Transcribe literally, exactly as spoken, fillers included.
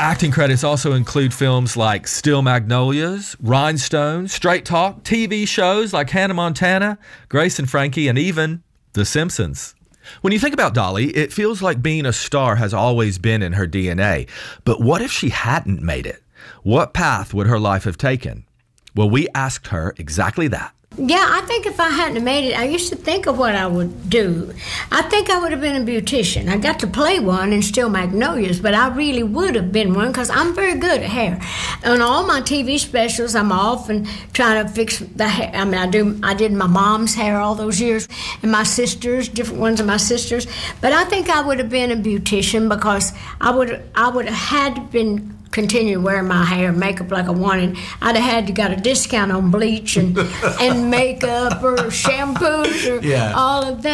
acting credits also include films like Steel Magnolias, Rhinestone, Straight Talk, T V shows like Hannah Montana, Grace and Frankie, and even The Simpsons. When you think about Dolly, it feels like being a star has always been in her D N A. But what if she hadn't made it? What path would her life have taken? Well, we asked her exactly that. Yeah, I think if I hadn't made it, I used to think of what I would do. I think I would have been a beautician. I got to play one in Steel Magnolias, but I really would have been one because I'm very good at hair. On all my T V specials, I'm often trying to fix the hair. I mean, I do. I did my mom's hair all those years, and my sisters, different ones of my sisters. But I think I would have been a beautician because I would. I would have had been. Continue wearing my hair and makeup like I wanted. I'd have had to got a discount on bleach and and makeup or shampoos or yeah. all of that.